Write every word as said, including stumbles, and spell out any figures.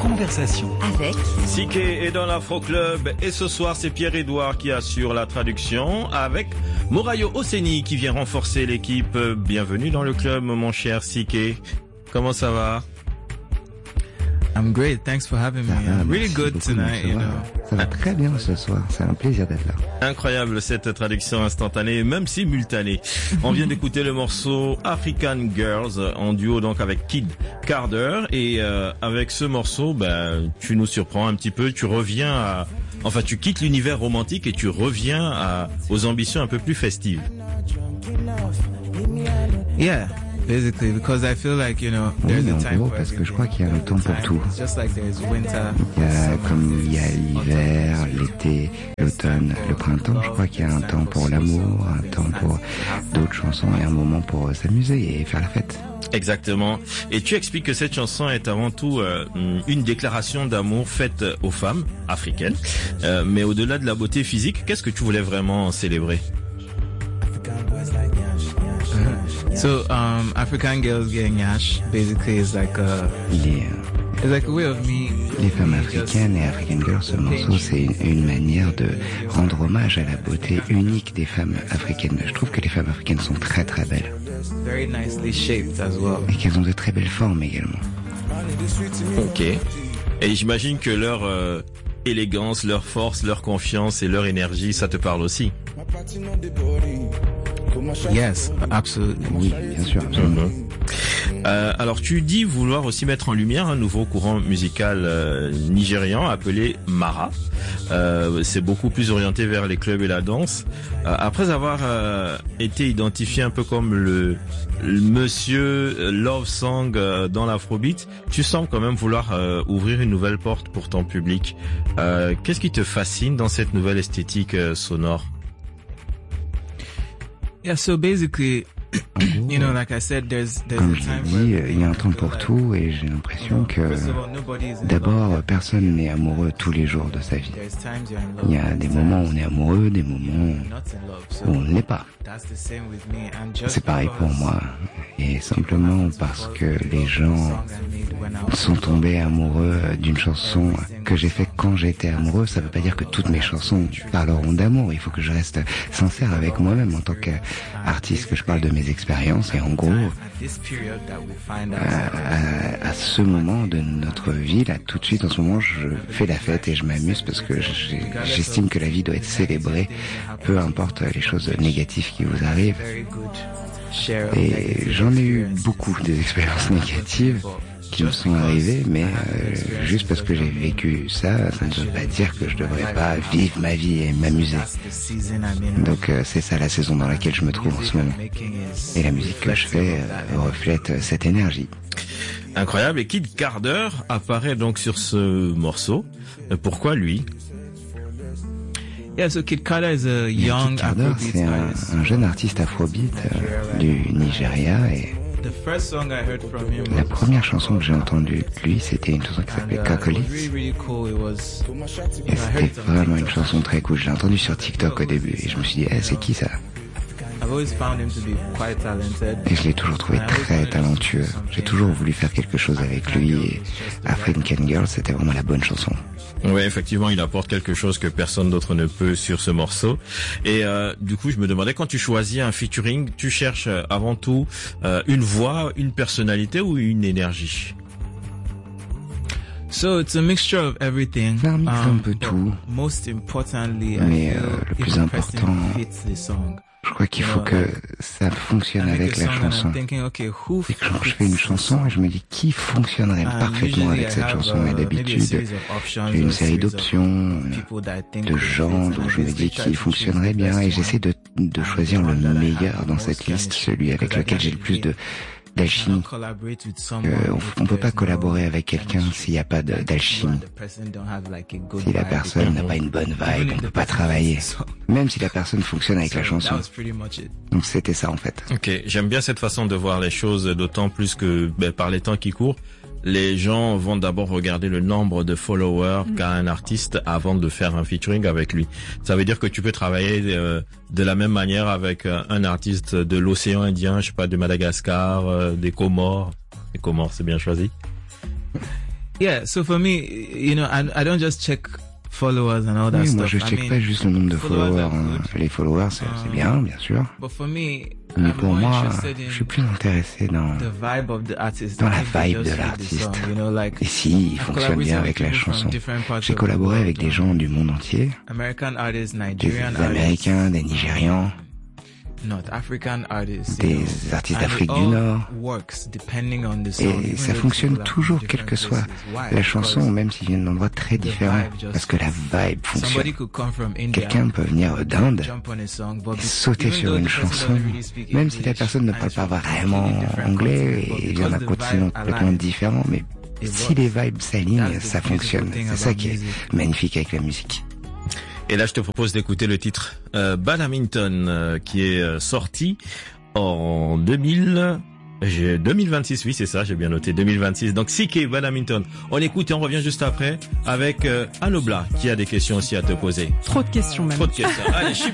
Conversation avec Siké est dans l'Afro Club et ce soir c'est Pierre-Édouard qui assure la traduction avec Morayo Oseni qui vient renforcer l'équipe. Bienvenue dans le club mon cher Siké. Comment ça va? I'm great, thanks for having me. Ah, I'm really good tonight, you know. Ça va très bien ce soir, c'est un plaisir d'être là. Incroyable cette traduction instantanée, même simultanée. On vient d'écouter le morceau African Girls en duo donc avec Kid Carter et euh, avec ce morceau, ben tu nous surprends un petit peu, tu reviens à, enfin tu quittes l'univers romantique et tu reviens à, aux ambitions un peu plus festives. Yeah. Basically, because I feel like, you know, Oui, there's mais a en time gros, for parce que je everything. crois qu'il y a un temps pour tout. Just like there's winter, Il y a, summer, comme il y a l'hiver, l'été, l'automne, le printemps, je crois qu'il y a un temps pour l'amour, un temps pour d'autres chansons et un moment pour s'amuser et faire la fête. Exactement. Et tu expliques que cette chanson est avant tout euh, une déclaration d'amour faite aux femmes africaines. Euh, mais au-delà de la beauté physique, qu'est-ce que tu voulais vraiment célébrer? So, um, African girls getting yash basically is like a, Les, it's like a way of me. les femmes me just africaines et African Girls, ce morceau, c'est une, une manière de rendre hommage à la beauté unique des femmes africaines. Je trouve que les femmes africaines sont très très belles very nicely shaped as well. et qu'elles ont de très belles formes également. Ok. Et j'imagine que leur euh, élégance, leur force, leur confiance et leur énergie, ça te parle aussi. Yes, absolutely. Oui, bien sûr, absolument. Euh, alors tu dis vouloir aussi mettre en lumière un nouveau courant musical euh, nigérian appelé Mara. Euh, c'est beaucoup plus orienté vers les clubs et la danse. Euh, après avoir euh, été identifié un peu comme le, le monsieur love song euh, dans l'afrobeat, tu sembles quand même vouloir euh, ouvrir une nouvelle porte pour ton public. Euh, qu'est-ce qui te fascine dans cette nouvelle esthétique euh, sonore? Yeah, so basically, En gros, you know, like I said, there's there's comme a je time l'ai for dit, everything. il y a un I temps feel pour like, tout et j'ai l'impression que first of all, nobody is in love. d'abord, personne n'est amoureux tous les jours de sa vie. There's times you're in love. Il y a des moments où on est amoureux, des moments you're not in love. So où on ne l'est pas. that's the same with me. And just C'est pareil pour because moi. Et simplement parce que les gens song I made when I was sont tombés amoureux d'une chanson que j'ai faite quand j'étais amoureux, ça veut pas dire que toutes mes chansons parleront d'amour. Il faut que je reste sincère avec moi-même en tant qu'artiste, que je parle de mes expériences. Et en gros, at this period that we find à, ourselves. à, à ce moment de notre vie, là, tout de suite, en ce moment, je fais la fête et je m'amuse parce que j'ai- j'estime que la vie doit être célébrée, peu importe les choses négatives qui vous arrivent. Very good share of Et negative j'en ai eu experience. beaucoup des expériences négatives qui me sont arrivées, mais euh, juste parce que j'ai vécu ça, ça ne veut pas dire que je devrais pas vivre ma vie et m'amuser. That's the season I'm in. Donc euh, c'est ça la saison dans laquelle je me trouve en ce moment. Making is Et la musique que je fais euh, reflète cette énergie. Incroyable. Et Kid Carter apparaît donc sur ce morceau. Euh, Pourquoi lui? Yeah, so Kid Carter is a Et young Kid Carter, Afrobeat c'est un, artist. un jeune artiste afrobeat euh, du Nigeria et The first song I heard from him la was première chanson que j'ai entendue de lui, c'était une chanson qui and, s'appelait uh, it was Cocolis. really really cool. It was Et I heard c'était it on vraiment une TikTok. chanson très cool. Je l'ai entendue sur TikTok au début et je me suis dit, eh, c'est qui ça? I've always found him to be quite talented. Et je l'ai toujours trouvé très talentueux. J'ai toujours voulu faire quelque chose avec lui et African Girl, c'était vraiment la bonne chanson. Oui, effectivement, il apporte quelque chose que personne d'autre ne peut sur ce morceau. Et euh, du coup, je me demandais, quand tu choisis un featuring, tu cherches euh, avant tout euh, une voix, une personnalité ou une énergie? So it's a mixture of everything. C'est un mix un peu but tout. Most importantly, Mais, I feel euh, le if plus the important, person fits the song. Je crois qu'il faut que ça fonctionne I make avec a la song and chanson. I'm thinking, okay, who Et que quand je fits fais une the chanson, song? et je me dis qui fonctionnerait And parfaitement usually avec I cette have, chanson. uh, Et maybe a d'habitude, series of options j'ai or une a série series of d'options, people that I think de would gens fit, dont and je me I dis try qui to fonctionnerait choose the bien. best Et j'essaie de, de one. choisir And le the one that I meilleur have dans the cette most liste, chemistry, celui avec because I lequel can't j'ai le plus de really- I d'alchimie. cannot collaborate with Que someone on, if on peut pas there's no collaborer avec quelqu'un chemistry. s'il n'y a pas de- You and d'alchimie. the person don't have like a good Si la vibe, personne n'a it- pas une bonne even vibe, if on the peut pas person travailler. fits the song. Même si la personne fonctionne avec So la that chanson. was pretty much it. Donc c'était ça en fait. Ok, j'aime bien cette façon de voir les choses, d'autant plus que ben, par les temps qui courent, les gens vont d'abord regarder le nombre de followers qu'a un artiste avant de faire un featuring avec lui. Ça veut dire que tu peux travailler euh, de la même manière avec euh, un artiste de l'océan Indien, je sais pas, de Madagascar, euh, des Comores. Les Comores, c'est bien choisi. Yeah, so for me, you know, I, I don't just check followers and all that oui, stuff. Moi, je I check mean, pas juste le nombre de followers followers. are Hein. good. Les followers, c'est, c'est bien, bien sûr. But for me, Mais I'm pour more moi, interested in je suis plus intéressé dans, the vibe of the artist. dans than la if they vibe just de like the l'artiste. song, you know, like, Et si, il I've fonctionne collaborated bien with avec la people from chanson. different parts J'ai of the collaboré world, avec des um, gens du monde entier, American artists, des Nigerian artists, Américains, des Nigérians, North African artists, des you know, artistes and d'Afrique it du all Nord. works depending on the song, Et even ça though fonctionne people are toujours, from quelle que different soit places. Why? la chanson, Because même s'ils viennent d'endroits très the différents. vibe just Parce que la vibe fonctionne. somebody could come from India, Quelqu'un peut venir d'Inde, jump on a song, but be- sauter even sur though une the person chanson, doesn't really speak même si la English, personne ne and parle it's pas from vraiment completely different anglais continent, et but vient d'un because the continent vibe complètement aligns, différent, mais it si works. les vibes s'alignent, That's the ça beautiful fonctionne. thing C'est ça about qui est music. magnifique avec la musique. Et là, je te propose d'écouter le titre euh, Badminton, euh, qui est euh, sorti en deux mille, j'ai deux mille vingt-six, oui c'est ça, j'ai bien noté deux mille vingt-six. Donc C K Badminton. On écoute et on revient juste après avec euh, Anobla qui a des questions aussi à te poser. Trop de questions même. Trop de questions. Allez, je suis